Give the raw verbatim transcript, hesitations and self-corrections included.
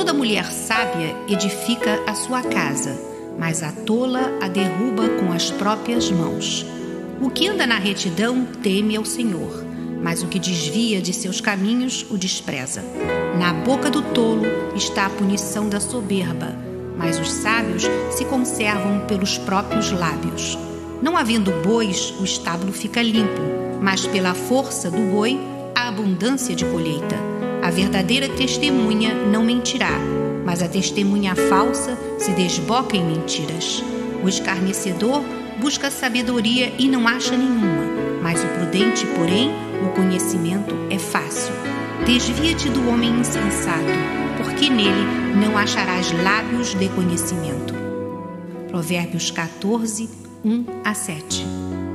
Toda mulher sábia edifica a sua casa, mas a tola a derruba com as próprias mãos. O que anda na retidão teme ao Senhor, mas o que desvia de seus caminhos o despreza. Na boca do tolo está a punição da soberba, mas os sábios se conservam pelos próprios lábios. Não havendo bois, o estábulo fica limpo, mas pela força do boi, a abundância de colheita. A verdadeira testemunha não mentirá, mas a testemunha falsa se desboca em mentiras. O escarnecedor busca sabedoria e não acha nenhuma, mas o prudente, porém, o conhecimento é fácil. Desvia-te do homem insensato, porque nele não acharás lábios de conhecimento. Provérbios quatorze, um a sete.